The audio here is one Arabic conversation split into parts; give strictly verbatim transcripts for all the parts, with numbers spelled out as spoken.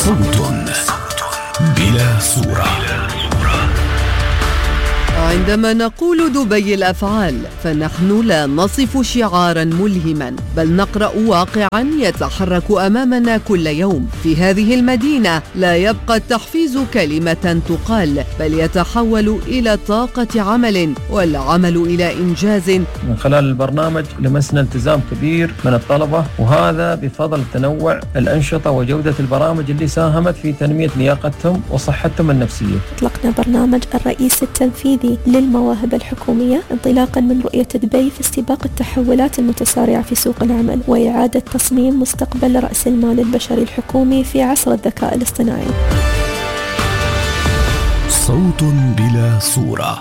صوت بلا صورة. عندما نقول دبي الأفعال فنحن لا نصف شعارا ملهما، بل نقرأ واقعا يتحرك أمامنا كل يوم. في هذه المدينة لا يبقى التحفيز كلمة تقال، بل يتحول إلى طاقة عمل، والعمل إلى إنجاز. من خلال البرنامج لمسنا التزام كبير من الطلبة، وهذا بفضل تنوع الأنشطة وجودة البرامج اللي ساهمت في تنمية لياقتهم وصحتهم النفسية. أطلقنا برنامج الرئيس التنفيذي للمواهب الحكومية انطلاقا من رؤية دبي في استباق التحولات المتسارعة في سوق العمل وإعادة تصميم مستقبل رأس المال البشري الحكومي في عصر الذكاء الاصطناعي. صوت بلا صورة.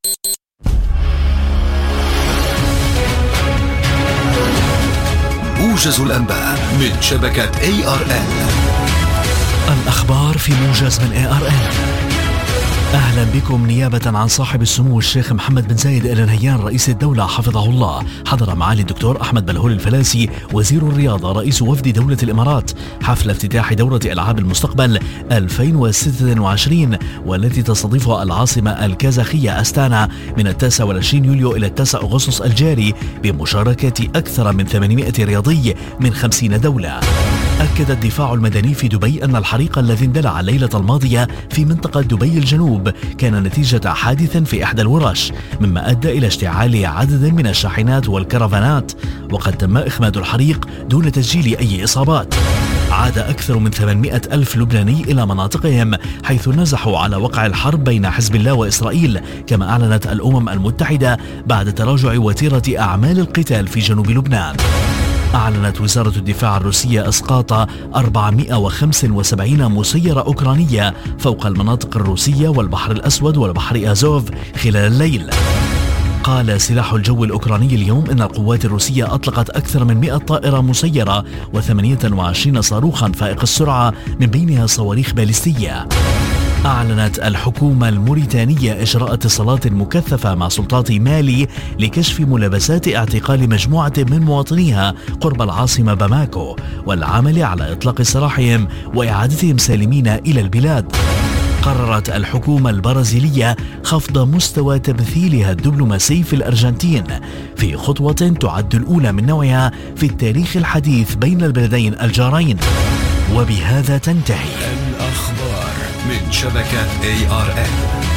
موجز الأنباء من شبكة إيه آر إن. الأخبار في موجز من إيه آر إن. أهلا بكم. نيابة عن صاحب السمو الشيخ محمد بن زايد آل نهيان رئيس الدولة حفظه الله، حضر معالي الدكتور أحمد بلهول الفلاسي وزير الرياضة رئيس وفد دولة الإمارات حفل افتتاح دورة ألعاب المستقبل ألفين وستة وعشرين، والتي تستضيفها العاصمة الكازاخية أستانا من التاسع والعشرين يوليو إلى التاسع أغسطس الجاري بمشاركة أكثر من ثمانمائة رياضي من خمسين دولة. أكد الدفاع المدني في دبي أن الحريق الذي اندلع الليلة الماضية في منطقة دبي الجنوب كان نتيجة حادث في إحدى الورش، مما أدى إلى اشتعال عدد من الشاحنات والكرفانات، وقد تم إخماد الحريق دون تسجيل أي إصابات. عاد أكثر من ثمانمائة ألف لبناني إلى مناطقهم، حيث نزحوا على وقع الحرب بين حزب الله وإسرائيل، كما أعلنت الأمم المتحدة بعد تراجع وتيرة أعمال القتال في جنوب لبنان. أعلنت وزارة الدفاع الروسية إسقاط أربعمائة وخمسة وسبعين مسيرة أوكرانية فوق المناطق الروسية والبحر الأسود والبحر أزوف خلال الليل. قال سلاح الجو الأوكراني اليوم إن القوات الروسية أطلقت أكثر من مائة طائرة مسيرة وثمانية وعشرين صاروخا فائق السرعة، من بينها صواريخ باليستية. أعلنت الحكومة الموريتانية إجراء اتصالات مكثفة مع سلطات مالي لكشف ملابسات اعتقال مجموعة من مواطنيها قرب العاصمة باماكو، والعمل على إطلاق سراحهم وإعادتهم سالمين إلى البلاد. قررت الحكومة البرازيلية خفض مستوى تمثيلها الدبلوماسي في الأرجنتين في خطوة تعد الأولى من نوعها في التاريخ الحديث بين البلدين الجارين. وبهذا تنتهي الأخبار من شبكة إيه آر إن.